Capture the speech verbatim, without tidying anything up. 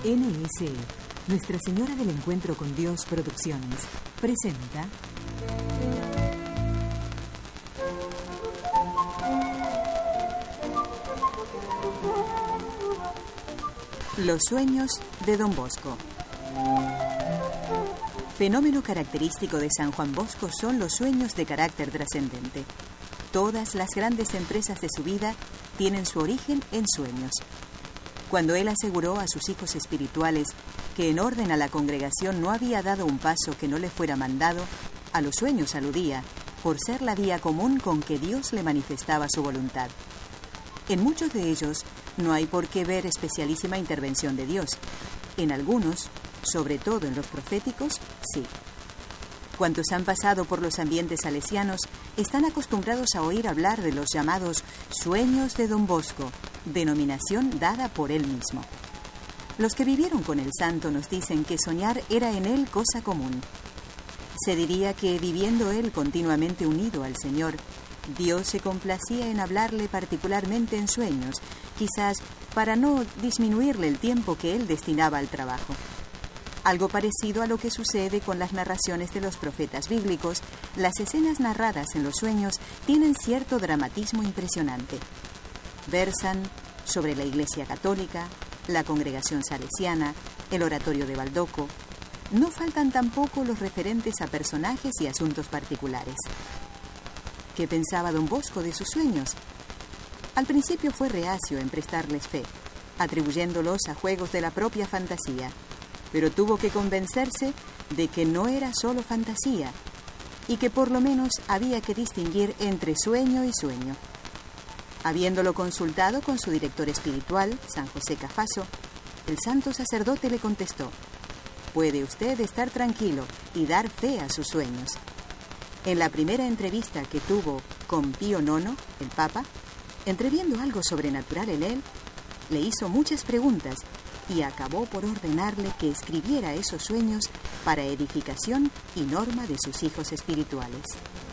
N S E, Nuestra Señora del Encuentro con Dios Producciones, presenta... Los sueños de Don Bosco. Fenómeno característico de San Juan Bosco son los sueños de carácter trascendente. Todas las grandes empresas de su vida tienen su origen en sueños. Cuando él aseguró a sus hijos espirituales que en orden a la congregación no había dado un paso que no le fuera mandado, a los sueños aludía, por ser la vía común con que Dios le manifestaba su voluntad. En muchos de ellos no hay por qué ver especialísima intervención de Dios. En algunos, sobre todo en los proféticos, sí. Cuantos han pasado por los ambientes salesianos están acostumbrados a oír hablar de los llamados sueños de Don Bosco, denominación dada por él mismo. Los que vivieron con el santo nos dicen que soñar era en él cosa común. Se diría que, viviendo él continuamente unido al Señor, Dios se complacía en hablarle particularmente en sueños, quizás para no disminuirle el tiempo que él destinaba al trabajo. Algo parecido a lo que sucede con las narraciones de los profetas bíblicos, las escenas narradas en los sueños tienen cierto dramatismo impresionante. Versan sobre la Iglesia Católica, la congregación salesiana, el oratorio de Baldoco. No faltan tampoco los referentes a personajes y asuntos particulares. ¿Qué pensaba Don Bosco de sus sueños? Al principio fue reacio en prestarles fe, atribuyéndolos a juegos de la propia fantasía, pero tuvo que convencerse de que no era solo fantasía y que por lo menos había que distinguir entre sueño y sueño. Habiéndolo consultado con su director espiritual, San José Cafaso, el santo sacerdote le contestó: «Puede usted estar tranquilo y dar fe a sus sueños». En la primera entrevista que tuvo con Pío nono, el Papa, entreviendo algo sobrenatural en él, le hizo muchas preguntas y acabó por ordenarle que escribiera esos sueños para edificación y norma de sus hijos espirituales.